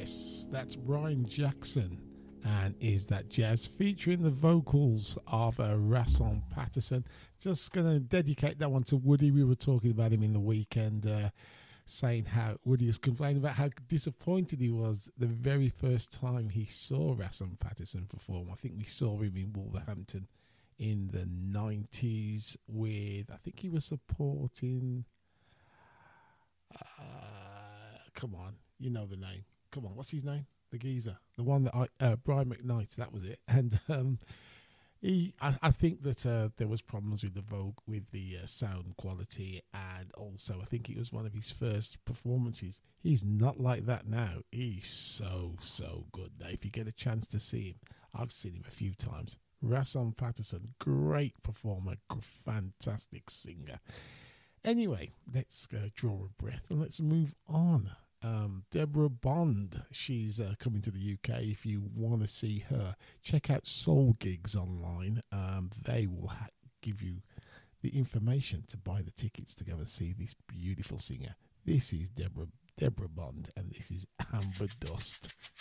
Yes, that's Brian Jackson. And Is That Jazz, featuring the vocals of Rasson Patterson. Just going to dedicate that one to Woody. We were talking about him in the weekend, saying how Woody was complaining about how disappointed he was the very first time he saw Rasson Patterson perform. I think we saw him in Wolverhampton in the 90s with, I think he was supporting, come on, you know the name. Come on, what's his name? The geezer, the one that Brian McKnight, that was it. And I think that there was problems with the sound quality, and also I think it was one of his first performances. He's not like that now. He's so good now. If you get a chance to see him, I've seen him a few times. Rasson Patterson, great performer, fantastic singer. Anyway, let's draw a breath and let's move on. Deborah Bond, she's coming to the UK. If you want to see her, check out Soul Gigs online. They will give you the information to buy the tickets to go and see this beautiful singer. This is Deborah Bond, and this is Amber Dust.